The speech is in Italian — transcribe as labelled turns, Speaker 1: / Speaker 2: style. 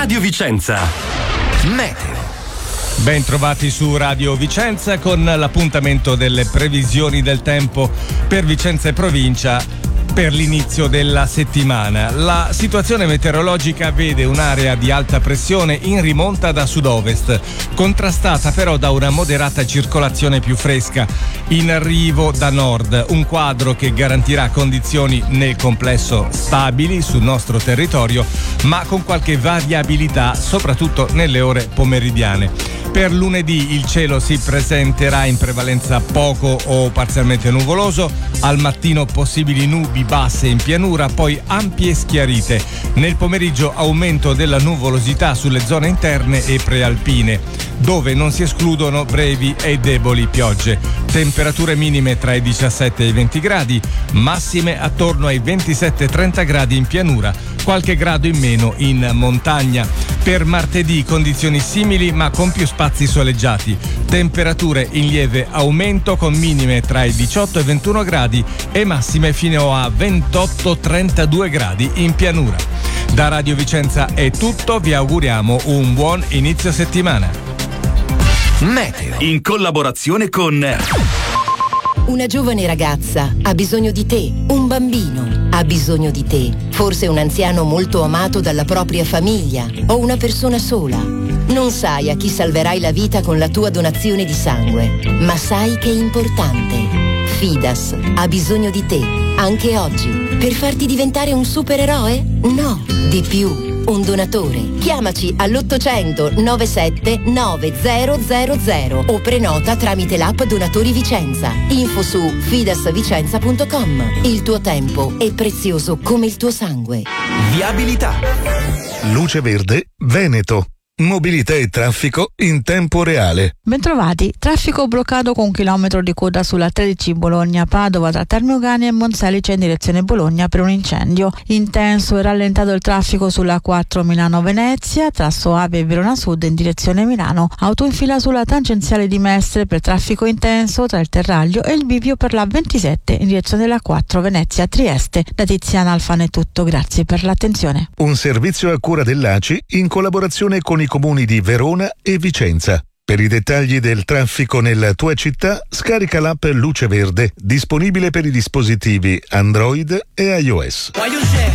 Speaker 1: Radio Vicenza. Meteo.
Speaker 2: Ben trovati su Radio Vicenza con l'appuntamento delle previsioni del tempo per Vicenza e provincia per l'inizio della settimana. La situazione meteorologica vede un'area di alta pressione in rimonta da sud-ovest, contrastata però da una moderata circolazione più fresca in arrivo da nord, un quadro che garantirà condizioni nel complesso stabili sul nostro territorio, ma con qualche variabilità soprattutto nelle ore pomeridiane. Per lunedì il cielo si presenterà in prevalenza poco o parzialmente nuvoloso, al mattino possibili nubi basse in pianura, poi ampie schiarite. Nel pomeriggio aumento della nuvolosità sulle zone interne e prealpine, dove non si escludono brevi e deboli piogge. Temperature minime tra i 17 e i 20 gradi, massime attorno ai 27-30 gradi in pianura, qualche grado in meno in montagna. Per martedì condizioni simili ma con più spazi soleggiati, temperature in lieve aumento con minime tra i 18 e 21 gradi e massime fino a 28-32 gradi in pianura. Da Radio Vicenza è tutto, vi auguriamo un buon inizio settimana.
Speaker 1: Meteo in collaborazione con
Speaker 3: Una giovane ragazza ha bisogno di te, un bambino ha bisogno di te, forse un anziano molto amato dalla propria famiglia o una persona sola. Non sai a chi salverai la vita con la tua donazione di sangue, ma sai che è importante. Fidas ha bisogno di te, anche oggi, per farti diventare un supereroe? No, di più. Un donatore. Chiamaci all'800 97 9000 o prenota tramite l'app Donatori Vicenza. Info su fidasvicenza.com. Il tuo tempo è prezioso come il tuo sangue.
Speaker 1: Viabilità.
Speaker 4: Luce Verde Veneto. Mobilità e traffico in tempo reale.
Speaker 5: Bentrovati, traffico bloccato con 1 chilometro di coda sulla 13 Bologna-Padova tra Termogani e Monselice in direzione Bologna per un incendio. Intenso e rallentato il traffico sulla 4 Milano-Venezia tra Soave e Verona Sud in direzione Milano. Auto in fila sulla tangenziale di Mestre per traffico intenso tra il Terraglio e il bivio per la 27 in direzione della 4 Venezia-Trieste. Da Tiziana Alfano è tutto, grazie per l'attenzione.
Speaker 4: Un servizio a cura dell'ACI in collaborazione con i comuni di Verona e Vicenza. Per i dettagli del traffico nella tua città, scarica l'app Luce Verde, disponibile per i dispositivi Android e iOS.